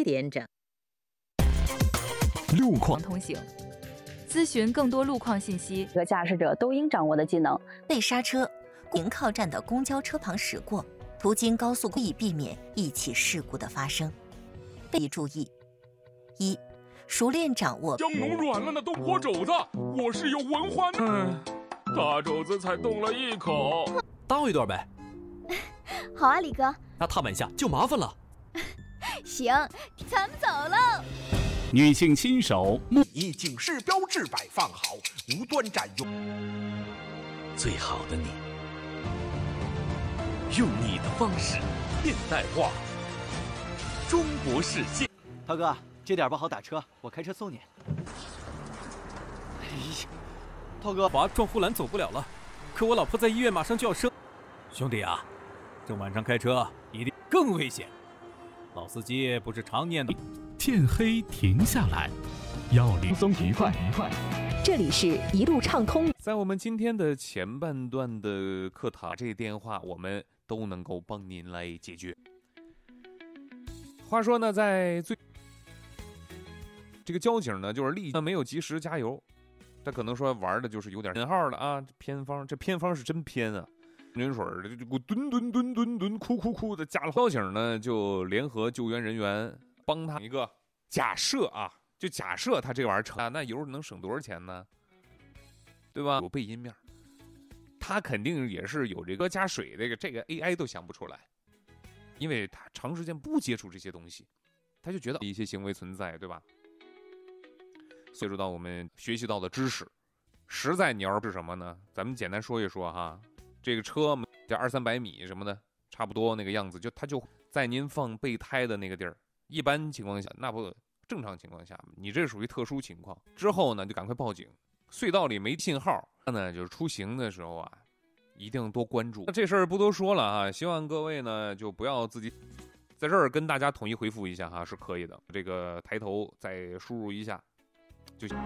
7点整。 路况通行，咨询更多路况信息。 各驾驶者都应掌握的技能： 被刹车，停靠站的公交车旁驶过，途经高速以避免一起事故的发生。备注意：一、熟练掌握。 香浓软了呢，都泼肘子，我是有文化的。大肘子才动了一口， 倒一段呗。 好啊，李哥。 那踏板下就麻烦了。 行，咱们走喽。 女性新手以警示标志摆放好，无端占用。 最好的你，用你的方式现代化中国世界。 涛哥，这点不好打车，我开车送你。哎呀，涛哥， 撞护栏走不了了，可我老婆在医院马上就要生。兄弟啊，这晚上开车一定更危险。老司机不是常念的。 天黑停下来，要轻松愉快。 这里是一路畅通。 在我们今天的前半段的课堂，这电话我们都能够帮您来解决。话说呢，在这个交警呢，就是没有及时加油，他可能说玩的就是有点偏号了啊，偏方，这偏方是真偏啊。人水的就蹲，哭的加了。交警呢就联合救援人员帮他一个假设啊，就假设他这玩意儿成啊，那油能省多少钱呢？对吧？有背阴面，他肯定也是有这个加水这个 AI 都想不出来，因为他长时间不接触这些东西，他就觉得一些行为存在，对吧？接触到我们学习到的知识，实在你要是什么呢？咱们简单说一说哈。这个车这200-300米什么的，差不多那个样子，他就在您放备胎的那个地儿。一般情况下，那不正常情况下，你这属于特殊情况。之后呢，就赶快报警。隧道里没信号，那就是出行的时候啊，一定多关注。那这事儿不多说了啊，希望各位呢就不要自己在这儿跟大家统一回复一下哈，是可以的。这个抬头再输入一下就行。